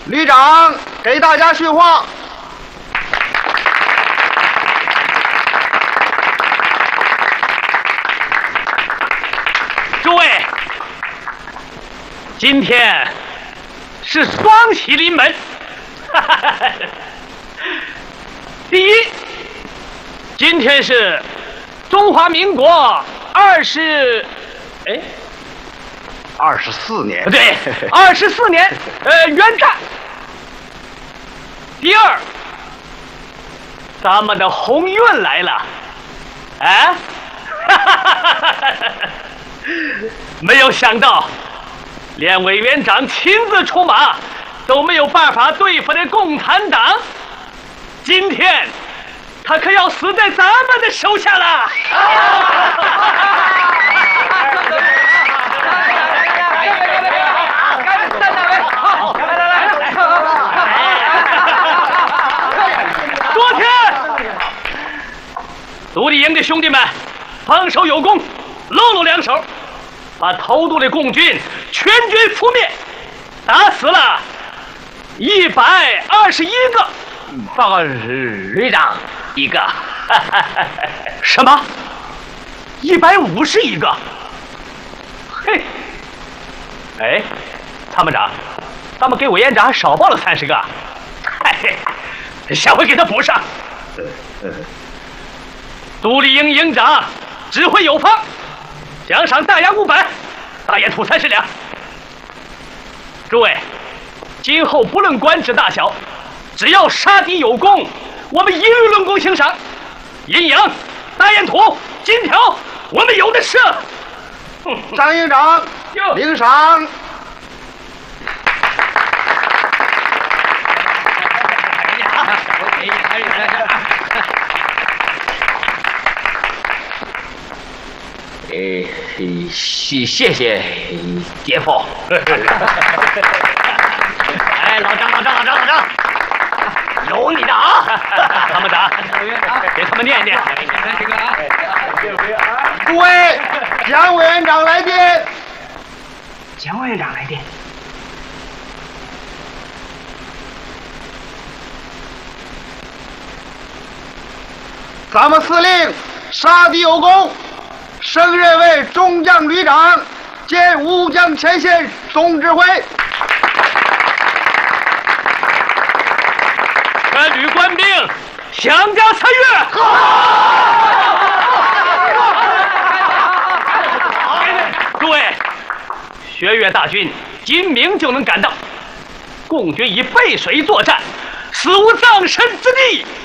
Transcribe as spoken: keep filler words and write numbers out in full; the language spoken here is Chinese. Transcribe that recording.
旅长给大家训话。 诸位，今天是双喜临门。第一，今天是中华民国二十，哎， 二十四年， 对，二十四年，呃，元旦。第二，咱们的鸿运来了，啊，没有想到，连委员长亲自出马都没有办法对付的共产党，今天他可要死在咱们的手下了。昨天，独立营的兄弟们防守有功，露露两手，把偷渡的共军全军覆灭，打死了一百二十一个。 报告旅长，一个。 什么？一百五十一个？嘿，哎，参谋长，咱们给委员长少报了三十个。嘿，下回给他补上。独立营营长指挥有方，奖赏大洋五百，大烟土三十两。诸位，今后不论官职大小，只要杀敌有功，我们一律论功行赏。阴阳、大烟土、金条，我们有的是。 张营长，领赏。 呃，谢谢谢姐夫。哎，老张，老张，老张，老张，有你的啊！ 参谋长，给他们念一念。 诸位，蒋委员长来电。 蒋委员长来电。 咱们司令杀敌有功，升任为中将旅长兼武将前线总指挥。 全旅官兵相加参阅。诸位，学院大军今明就能赶到，共军以背水作战，死无葬身之地。